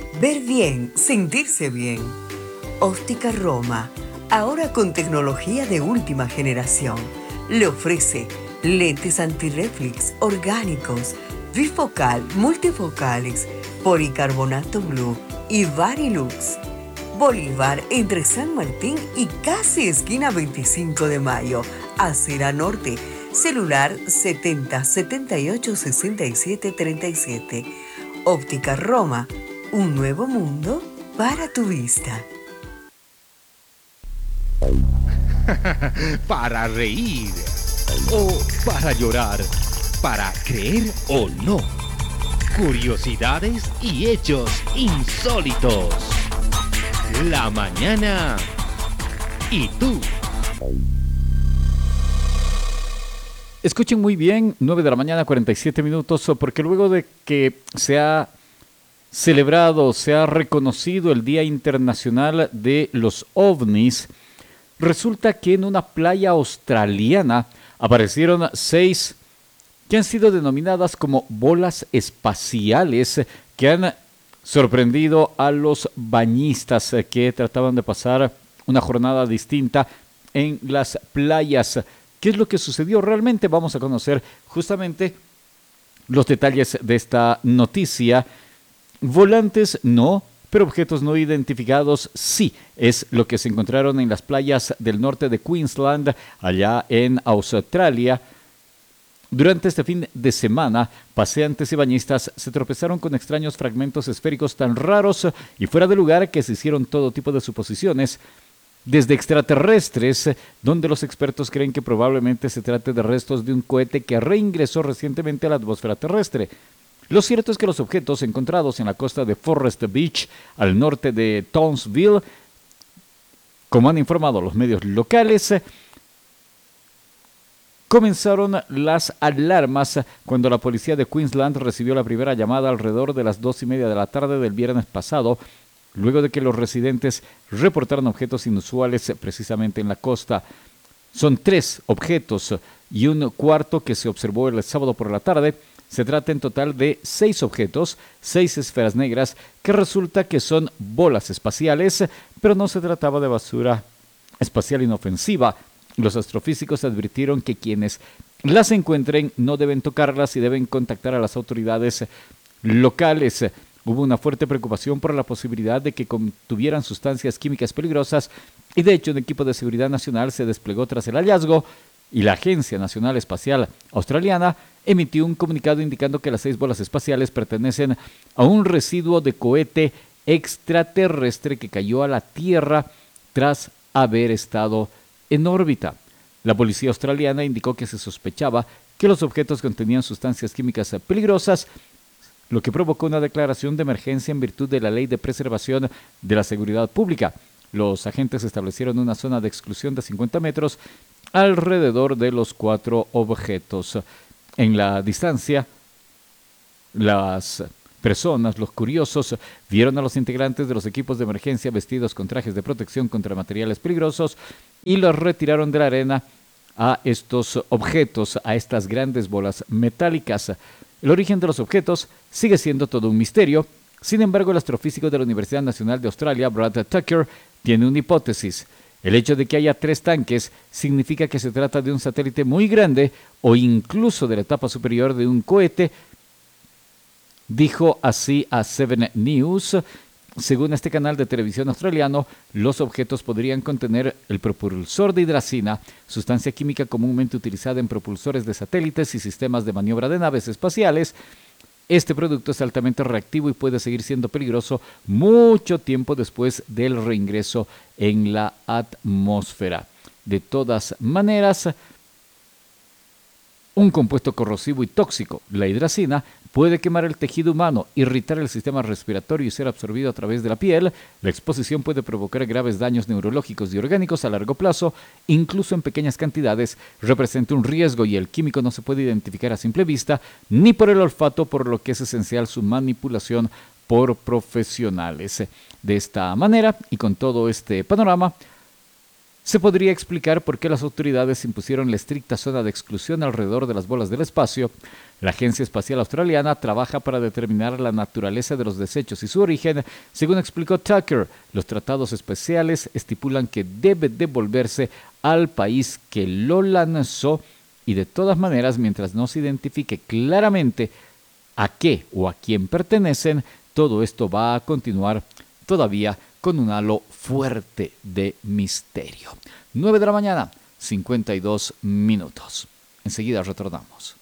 Ver bien, sentirse bien. Óptica Roma, ahora con tecnología de última generación. Le ofrece lentes antirreflex orgánicos, bifocal, multifocales, policarbonato blue y Varilux. Bolívar entre San Martín y casi esquina 25 de Mayo, Acera Norte. Celular 70 78 67 37. Óptica Roma, un nuevo mundo para tu vista. Para reír o para llorar, para creer o no. Curiosidades y hechos insólitos. La mañana y tú. Escuchen muy bien, 9 de la mañana, 47 minutos, porque luego de que se ha celebrado, se ha reconocido el Día Internacional de los OVNIs, resulta que en una playa australiana aparecieron 6 que han sido denominadas como bolas espaciales, que han sorprendido a los bañistas que trataban de pasar una jornada distinta en las playas. ¿Qué es lo que sucedió realmente? Vamos a conocer justamente los detalles de esta noticia. Volantes no, pero objetos no identificados sí, es lo que se encontraron en las playas del norte de Queensland, allá en Australia. Durante este fin de semana, paseantes y bañistas se tropezaron con extraños fragmentos esféricos tan raros y fuera de lugar que se hicieron todo tipo de suposiciones, desde extraterrestres, donde los expertos creen que probablemente se trate de restos de un cohete que reingresó recientemente a la atmósfera terrestre. Lo cierto es que los objetos encontrados en la costa de Forest Beach, al norte de Townsville, como han informado los medios locales, comenzaron las alarmas cuando la policía de Queensland recibió la primera llamada alrededor de las 2:30 de la tarde del viernes pasado, luego de que los residentes reportaron objetos inusuales precisamente en la costa. Son 3 objetos y un cuarto que se observó el sábado por la tarde. Se trata en total de 6 objetos, 6 esferas negras, que resulta que son bolas espaciales, pero no se trataba de basura espacial inofensiva. Los astrofísicos advirtieron que quienes las encuentren no deben tocarlas y deben contactar a las autoridades locales. Hubo una fuerte preocupación por la posibilidad de que contuvieran sustancias químicas peligrosas y de hecho un equipo de seguridad nacional se desplegó tras el hallazgo y la Agencia Nacional Espacial Australiana emitió un comunicado indicando que las 6 bolas espaciales pertenecen a un residuo de cohete extraterrestre que cayó a la Tierra tras haber estado en órbita. La policía australiana indicó que se sospechaba que los objetos contenían sustancias químicas peligrosas, lo que provocó una declaración de emergencia en virtud de la Ley de Preservación de la Seguridad Pública. Los agentes establecieron una zona de exclusión de 50 metros alrededor de los 4 objetos. En la distancia, las personas, los curiosos, vieron a los integrantes de los equipos de emergencia vestidos con trajes de protección contra materiales peligrosos y los retiraron de la arena a estos objetos, a estas grandes bolas metálicas. El origen de los objetos sigue siendo todo un misterio. Sin embargo, el astrofísico de la Universidad Nacional de Australia, Brad Tucker, tiene una hipótesis. El hecho de que haya 3 tanques significa que se trata de un satélite muy grande o incluso de la etapa superior de un cohete, dijo así a 7 News. Según este canal de televisión australiano, los objetos podrían contener el propulsor de hidracina, sustancia química comúnmente utilizada en propulsores de satélites y sistemas de maniobra de naves espaciales. Este producto es altamente reactivo y puede seguir siendo peligroso mucho tiempo después del reingreso en la atmósfera. De todas maneras, un compuesto corrosivo y tóxico, la hidracina, puede quemar el tejido humano, irritar el sistema respiratorio y ser absorbido a través de la piel. La exposición puede provocar graves daños neurológicos y orgánicos a largo plazo, incluso en pequeñas cantidades. Representa un riesgo y el químico no se puede identificar a simple vista ni por el olfato, por lo que es esencial su manipulación por profesionales. De esta manera y con todo este panorama, se podría explicar por qué las autoridades impusieron la estricta zona de exclusión alrededor de las bolas del espacio. La Agencia Espacial Australiana trabaja para determinar la naturaleza de los desechos y su origen. Según explicó Tucker, los tratados especiales estipulan que debe devolverse al país que lo lanzó y de todas maneras, mientras no se identifique claramente a qué o a quién pertenecen, todo esto va a continuar todavía con un halo fuerte de misterio. 9 de la mañana, 52 minutos. Enseguida retornamos.